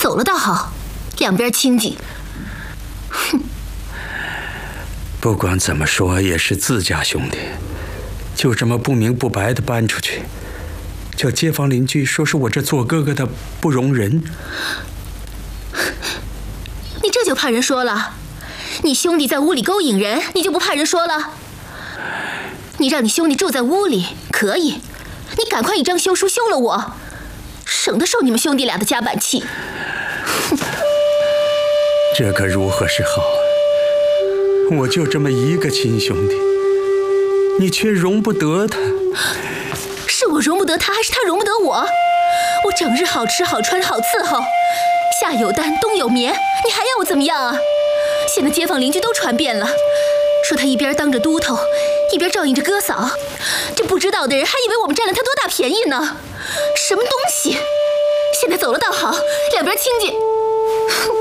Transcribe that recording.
走了倒好，两边清静。哼， 不管怎么说也是自家兄弟，就这么不明不白的搬出去，叫街坊邻居说是我这做哥哥的不容人。 你这就怕人说了？你兄弟在屋里勾引人，你就不怕人说了？你让你兄弟住在屋里可以，你赶快一张休书休了我，省得受你们兄弟俩的夹板气。 这可如何是好？我就这么一个亲兄弟，你却容不得他。 是我容不得他，还是他容不得我？我整日好吃好穿好伺候，夏有担冬有眠，你还要我怎么样啊？现在街坊邻居都传遍了，说他一边当着都头，一边照应着哥嫂，这不知道的人还以为我们占了他多大便宜呢。什么东西？现在走了倒好，两边清静。